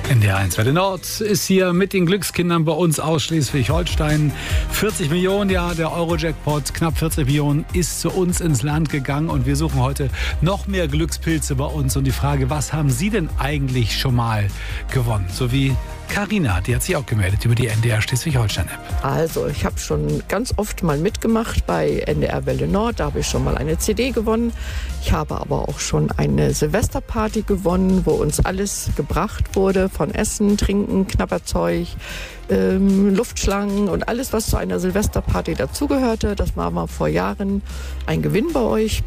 NDR1 Welle Nord ist hier mit den Glückskindern bei uns aus Schleswig-Holstein. 40 Millionen, ja, der Euro-Jackpot, knapp 40 Millionen ist zu uns ins Land gegangen und wir suchen heute noch mehr Glückspilze bei uns. Und die Frage, was haben Sie denn eigentlich schon mal gewonnen? So wie Carina, die hat sich auch gemeldet über die NDR Schleswig-Holstein-App. Also, ich habe schon ganz oft mal mitgemacht bei NDR Welle Nord. Da habe ich schon mal eine CD gewonnen. Ich habe aber auch schon eine Silvesterparty gewonnen, wo uns alles gebracht wurde. Von Essen, Trinken, Knabberzeug, Luftschlangen und alles, was zu einer Silvesterparty dazugehörte. Das war mal vor Jahren ein Gewinn bei euch.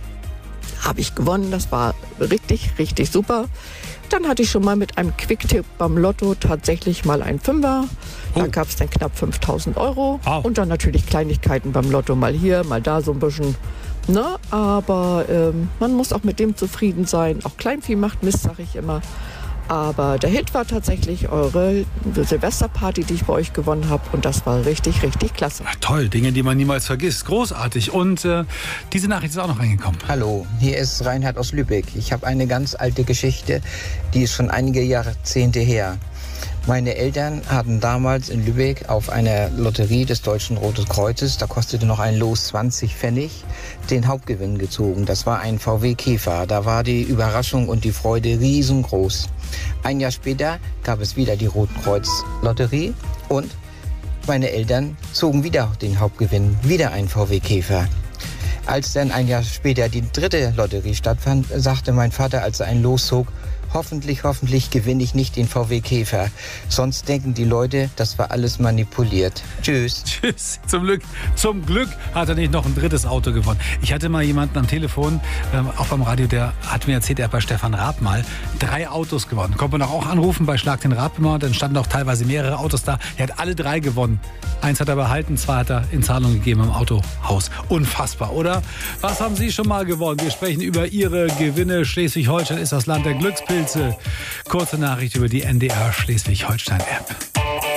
Habe ich gewonnen. Das war richtig, richtig super. Dann hatte ich schon mal mit einem Quicktip beim Lotto tatsächlich mal einen Fünfer. Da gab es dann knapp 5.000 Euro. Wow. Und dann natürlich Kleinigkeiten beim Lotto, mal hier, mal da so ein bisschen. Ne? Aber man muss auch mit dem zufrieden sein. Auch Kleinvieh macht Mist, sage ich immer. Aber der Hit war tatsächlich eure Silvesterparty, die ich bei euch gewonnen habe. Und das war richtig, richtig klasse. Ja, toll, Dinge, die man niemals vergisst. Großartig. Und diese Nachricht ist auch noch reingekommen. Hallo, hier ist Reinhard aus Lübeck. Ich habe eine ganz alte Geschichte, die ist schon einige Jahrzehnte her. Meine Eltern hatten damals in Lübeck auf einer Lotterie des Deutschen Roten Kreuzes, da kostete noch ein Los 20 Pfennig, den Hauptgewinn gezogen. Das war ein VW Käfer. Da war die Überraschung und die Freude riesengroß. Ein Jahr später gab es wieder die Rotkreuz-Lotterie und meine Eltern zogen wieder den Hauptgewinn, wieder ein VW Käfer. Als dann ein Jahr später die dritte Lotterie stattfand, sagte mein Vater, als er ein Los zog, hoffentlich gewinne ich nicht den VW Käfer. Sonst denken die Leute, das war alles manipuliert. Tschüss. Tschüss. Zum Glück hat er nicht noch ein drittes Auto gewonnen. Ich hatte mal jemanden am Telefon, auch beim Radio, der hat mir erzählt, er hat bei Stefan Raab mal 3 Autos gewonnen. Konnte man auch anrufen bei Schlag den Raab immer. Dann standen auch teilweise mehrere Autos da. Er hat alle 3 gewonnen. 1 hat er behalten, 2 hat er in Zahlung gegeben im Autohaus. Unfassbar, oder? Was haben Sie schon mal gewonnen? Wir sprechen über Ihre Gewinne. Schleswig-Holstein ist das Land der Glückspilze. Kurze Nachricht über die NDR Schleswig-Holstein-App.